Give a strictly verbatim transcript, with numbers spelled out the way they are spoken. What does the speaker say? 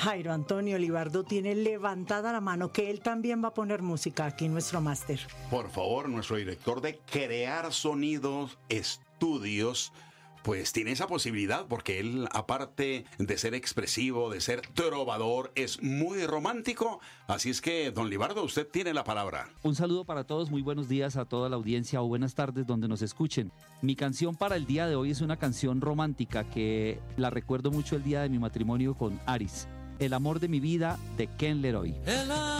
Jairo Antonio Libardo tiene levantada la mano que él también va a poner música aquí en nuestro máster. Por favor, nuestro director de Crear Sonidos Estudios, pues tiene esa posibilidad porque él, aparte de ser expresivo, de ser trovador, es muy romántico. Así es que, don Libardo, usted tiene la palabra. Un saludo para todos, muy buenos días a toda la audiencia o buenas tardes donde nos escuchen. Mi canción para el día de hoy es una canción romántica que la recuerdo mucho el día de mi matrimonio con Aris. El amor de mi vida, de Ken Leroy.